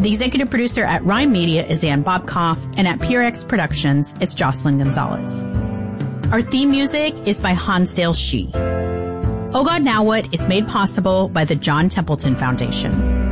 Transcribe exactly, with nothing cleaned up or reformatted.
The executive producer at Rhyme Media is Ann Bobkoff, and at Pure X Productions, it's Jocelyn Gonzalez. Our theme music is by Hansdale Shee. Oh God Now What is made possible by the John Templeton Foundation.